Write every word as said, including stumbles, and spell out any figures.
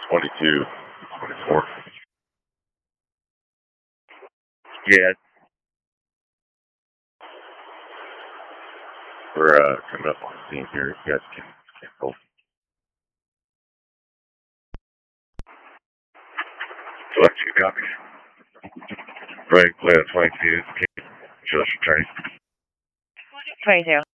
twenty-two, twenty-four. Yeah. We're uh, coming up on the scene here. You guys can, can go. Select two copies. Right, play on twenty-two. Just returning. twenty-two.